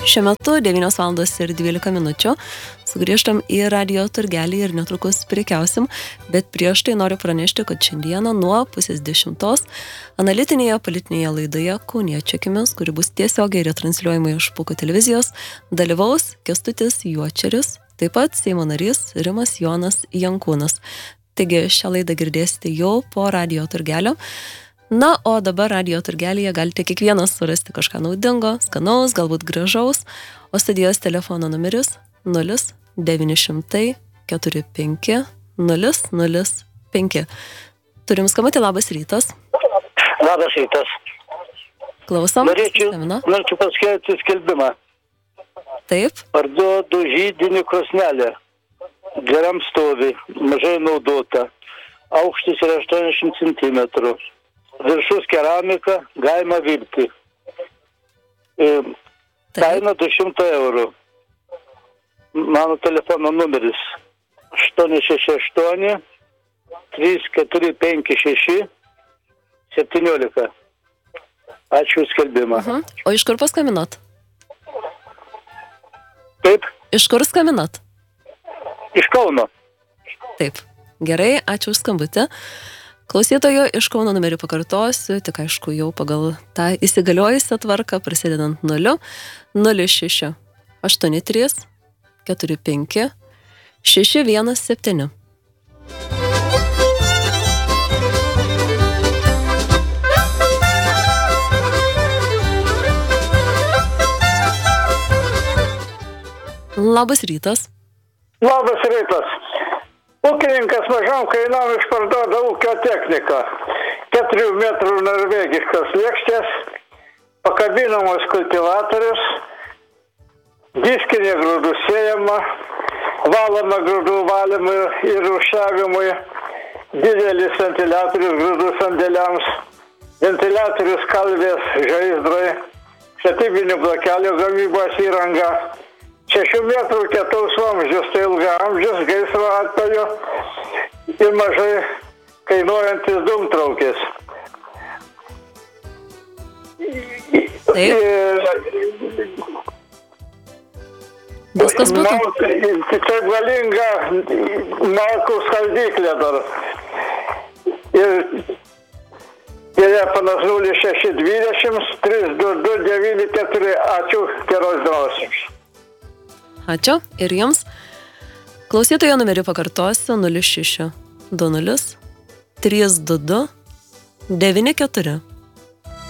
Šiuo metu 9:12. Sugrįžtam į Radio turgelį ir netrukus prekiausim, bet prieš tai noriu pranešti, kad šiandieną nuo 9:30 analitinėje politinėje laidoje Kauniečių akimis, kuri bus tiesiogiai retransliuojama iš Pūko televizijos, dalyvaus Kęstutis Juočeris, taip pat Seimo narys Rimas Jonas Jankūnas. Taigi šią laidą girdėsite jau po Radio turgelio. Na, o dabar Radio turgelėje galite kiekvienas surasti kažką naudingo, skanaus, galbūt gražaus, o studijos telefono numeris 0900 45 005. Turim skambutį, labas rytas. Labas rytas. Klausom. Norėčiau paskelbti skelbimą. Taip. Parduodu žydinį krosnelę. Geram stovi, mažai naudota. Aukštis yra 80 cm. Viršus keramika, galima virti. Kaina 200 eurų. Mano telefono numeris 868 3456 17. Ačiū už skelbimą. O iš kur paskambinot? Taip? Iš kur skambinot? Iš Kauno. Taip. Gerai, ačiū už skambutį. Klausytojo iš Kauno numerį pakartosiu, tik aišku jau pagal tą įsigaliojusią tvarką, prasidedant 0, 06 83 45 617. Labas rytas. Labas rytas. Ūkininkas mažam kainam išparduoda ūkio techniką. 4 metrų norvegiškas lėkštės, pakabinamas kultivatorius, diskinė grūdų sėjama, valoma grūdų valymui ir rūšiavimui, didelis ventiliatorius grūdų sandėliams, ventiliatorius kalvės žaizdrai, statybinių blokelių gamybos įranga. 6 metrų kietaus vamzdžius, tai ilgaamžis gaisro atveju ir mažai kainuojantis dūmtraukis. Viskas būtų? Taip galinga malkų skaldyklė dar. Ir telefonas 0620 322 94. Ačiū, geros dienos. Ačiū ir jums. Klausytojo numerį pakartosiu 06 20 322 94.